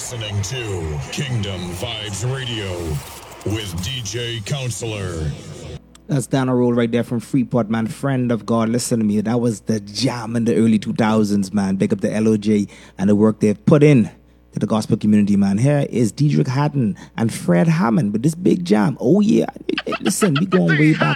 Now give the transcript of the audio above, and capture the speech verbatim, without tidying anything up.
listening to Kingdom Vibes Radio with D J Counselor. That's down a roll right there from Freeport, man. Friend of God, listen to me. That was the jam in the early two thousands, man. Big up the L O J and the work they've put in to the gospel community, man. Here is Diedrich Haddon and Fred Hammond with this big jam. Oh, yeah. Listen, we going way back.